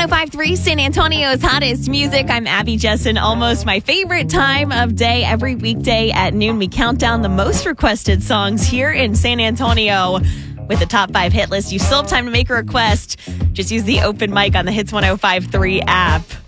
105.3, San Antonio's hottest music. I'm Abby Jessen. Almost my favorite time of day. Every weekday at noon, we count down the most requested songs here in San Antonio with the top 5 hit list. You still have time to make a request. Just use the open mic on the Hits 105.3 app.